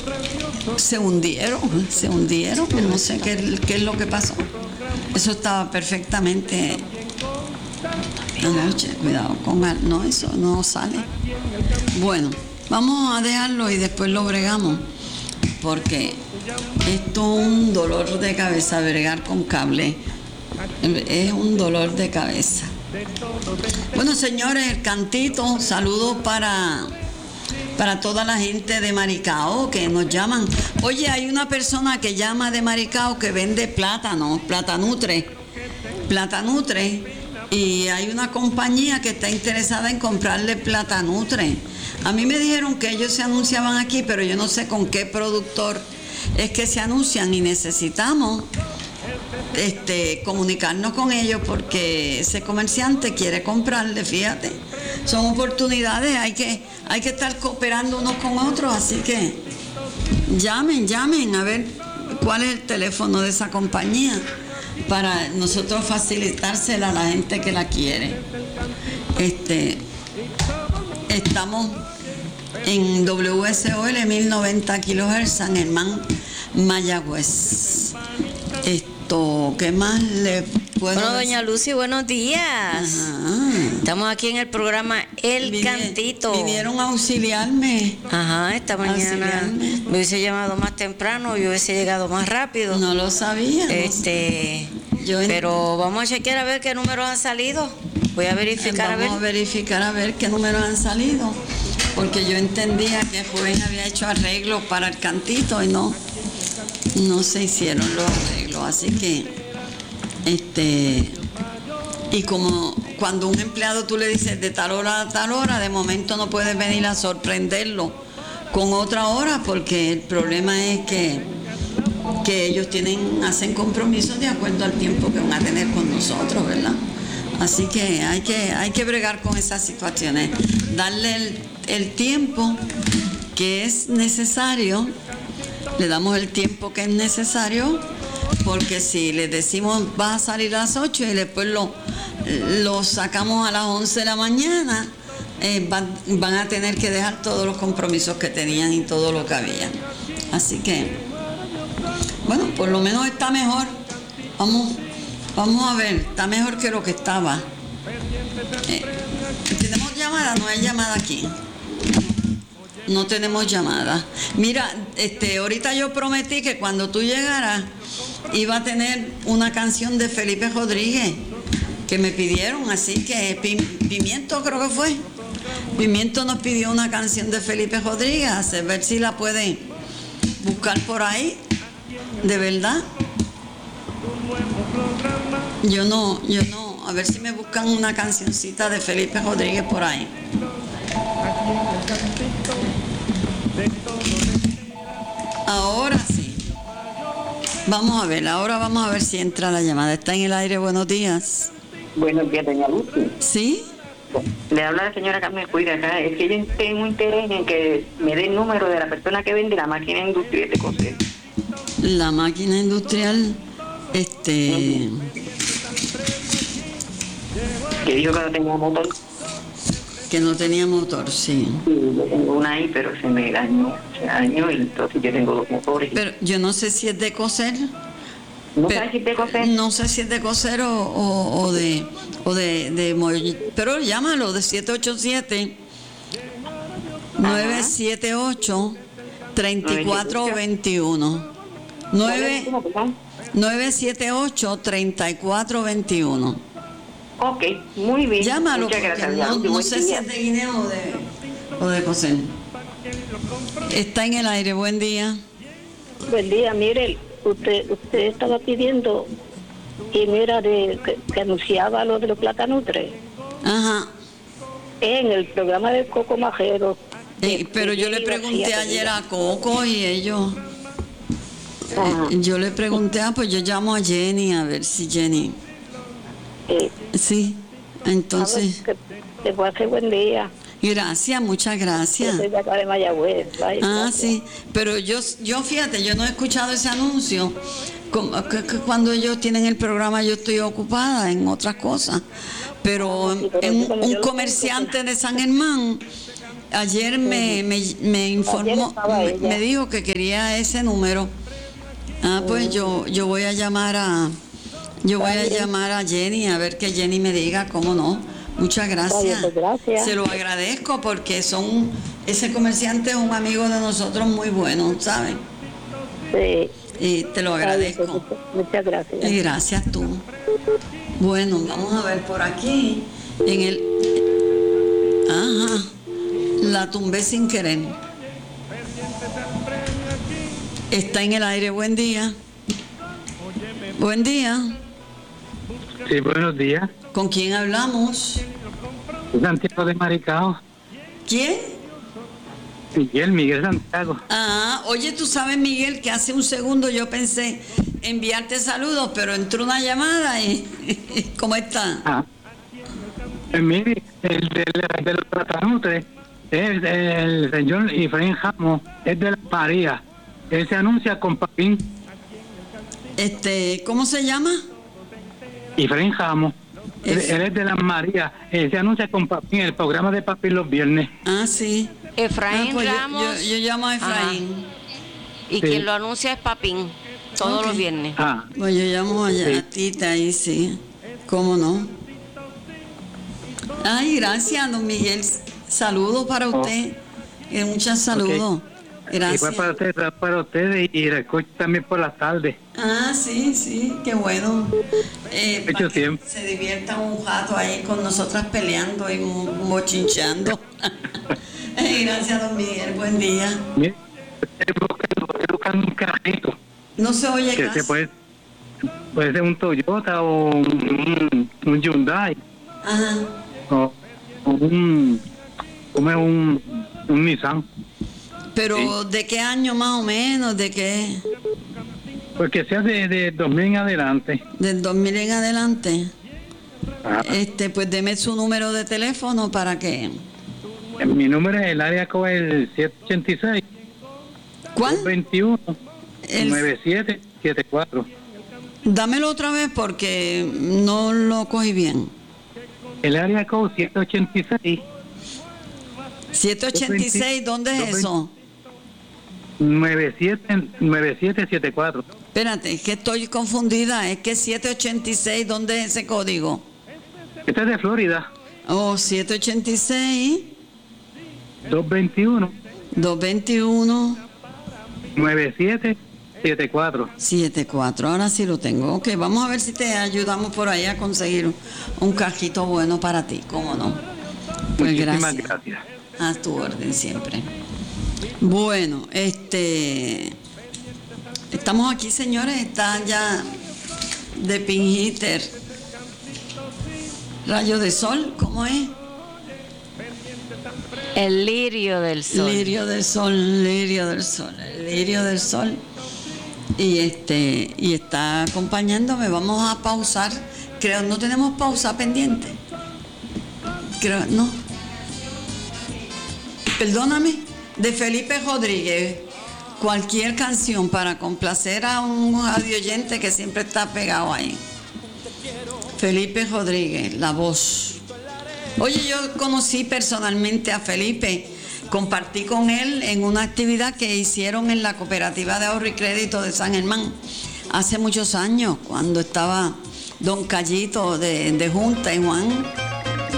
se hundieron, no sé qué es lo que pasó. Eso estaba perfectamente anoche, cuidado con no, eso no sale. Bueno, vamos a dejarlo y después lo bregamos, porque esto es un dolor de cabeza, bregar con cable, es un dolor de cabeza. Bueno, señores, el cantito, saludos para toda la gente de Maricao que nos llaman. Oye, hay una persona que llama de Maricao que vende plátano, Platanutre, y hay una compañía que está interesada en comprarle Platanutre. A mí me dijeron que ellos se anunciaban aquí, pero yo no sé con qué productor es que se anuncian, y necesitamos comunicarnos con ellos porque ese comerciante quiere comprarle, fíjate. Son oportunidades, hay que estar cooperando unos con otros, así que llamen a ver cuál es el teléfono de esa compañía para nosotros facilitársela a la gente que la quiere. Estamos en WSOL 1090 kHz, San Germán, Mayagüez. ¿Qué más le puedo Bueno, decir? doña Lucy, buenos días. Ajá. Estamos aquí en el programa El Cantito. Vinieron a auxiliarme. Ajá, esta mañana Auxiliarme. me hubiese llamado más temprano, yo hubiese llegado más rápido. No lo sabía. Pero vamos a chequear a ver qué números han salido. Voy a verificar Vamos a verificar a ver qué números han salido, porque yo entendía que el joven había hecho arreglos para el cantito y no se hicieron los arreglos, así que y como cuando un empleado tú le dices de tal hora a tal hora, de momento no puedes venir a sorprenderlo con otra hora, porque el problema es que ellos hacen compromisos de acuerdo al tiempo que van a tener con nosotros, ¿verdad? Así que hay que bregar con esas situaciones, darle el tiempo que es necesario. Le damos el tiempo que es necesario, porque si le decimos vas a salir a las 8 y después lo sacamos a las 11 de la mañana, van a tener que dejar todos los compromisos que tenían y todo lo que había. Así que, bueno, por lo menos está mejor. Vamos a ver, está mejor que lo que estaba. ¿Tenemos llamada? No hay llamada aquí. No tenemos llamada. Mira, ahorita yo prometí que cuando tú llegaras iba a tener una canción de Felipe Rodríguez que me pidieron, así que Pimiento creo que fue. Pimiento nos pidió una canción de Felipe Rodríguez, a ver si la puede buscar por ahí, de verdad. Yo no, a ver si me buscan una cancioncita de Felipe Rodríguez por ahí. Ahora sí. Ahora vamos a ver si entra la llamada. Está en el aire, buenos días. Buenos días, doña Lucy. ¿Sí? Le habla la señora Carmen Cuida acá. Es que yo tengo interés en que me dé el número de la persona que vende la máquina industrial de coser. La máquina industrial, Que dijo que no tenía motor. Que no tenía motor, sí. Sí, yo tengo una ahí, pero se me dañó. Y entonces yo tengo dos motores. Pero yo no sé si es de coser. ¿No sabes si es de coser? No sé si es de coser o de pero llámalo de 787-978-3421. 978-3421. Ok, muy bien. Llámalo, muchas gracias. no sé si es de guineo o de coser. Está en el aire, buen día. Buen día, mire, usted estaba pidiendo, y mira, que anunciaba lo de los Platanutres. Ajá. En el programa de Coco Majero. Pero yo le pregunté ayer a Coco y ellos... Ajá. yo le pregunté, pues yo llamo a Jenny, a ver si Jenny... sí, entonces... Te puedo hacer buen día. Gracias, muchas gracias. Yo soy de acá de Mayagüez. Gracias. Sí, pero yo fíjate, yo no he escuchado ese anuncio. Cuando ellos tienen el programa yo estoy ocupada en otras cosas. Pero un comerciante de San Germán Ayer me informó, estaba ella. me dijo que quería ese número. Pues yo voy a llamar a Jenny a ver que Jenny me diga, cómo no. Muchas gracias. Pues gracias. Se lo agradezco porque ese comerciante es un amigo de nosotros muy bueno, ¿sabes? Sí. Y te lo agradezco. Muchas gracias. Y gracias tú. Bueno, vamos a ver por aquí. Ajá. La tumbé sin querer. Está en el aire. Buen día. Buen día. Sí, buenos días. ¿Con quién hablamos? Santiago de Maricao. ¿Quién? Miguel Santiago. Oye, tú sabes, Miguel, que hace un segundo yo pensé enviarte saludos, pero entró una llamada y ¿cómo está? Mire, el de los tratanutres es el señor Efraín Jamo, es de la María. Él se anuncia con Papín. ¿Cómo se llama? Efraín Jamo. Él es de la María. Él se anuncia con Papín, el programa de Papín los viernes. Sí. Efraín Pues Ramos. yo llamo a Efraín. Y quien lo anuncia es Papín, todos los viernes. Pues yo llamo a Tita ahí, sí. ¿Cómo no? Ay, gracias, don Miguel. Saludos para usted. Muchos saludos. Gracias. Igual para ustedes y la escucho también por las tardes. Sí, qué bueno. Para que tiempo. se diviertan un rato ahí con nosotras peleando y mochinchando. Gracias, don Miguel. Buen día. Bien. Buscan un carrito. No se oye que casi. Puede ser un Toyota o un Hyundai. Ajá. O un Nissan. Pero sí. ¿de qué año más o menos? ¿De qué? Pues que sea de 2000 en adelante. Del 2000 en adelante. Pues deme su número de teléfono para que... Mi número es el área code el 786. ¿Cuál? 21 9774. Dámelo otra vez porque no lo cogí bien. El área code 786. 786, ¿dónde es eso? 9774. Espérate, es que estoy confundida. Es que 786, ¿dónde es ese código? Este es de Florida. 786. 221. 9774. 74, ahora sí lo tengo. Ok, vamos a ver si te ayudamos por ahí a conseguir un cajito bueno para ti, ¿cómo no? Pues muchísimas gracias. A tu orden siempre. Bueno, estamos aquí, señores, está ya de Pinhitter. Rayo de sol, ¿cómo es? El lirio del sol. Lirio del sol, lirio del sol, el lirio del sol. Y está acompañándome. Vamos a pausar. Creo, no tenemos pausa pendiente. Creo, no. Perdóname. De Felipe Rodríguez. Cualquier canción para complacer a un radioyente que siempre está pegado ahí. Felipe Rodríguez, la voz. Oye, yo conocí personalmente a Felipe, compartí con él en una actividad que hicieron en la Cooperativa de Ahorro y Crédito de San Germán hace muchos años, cuando estaba don Callito de Junta y Juan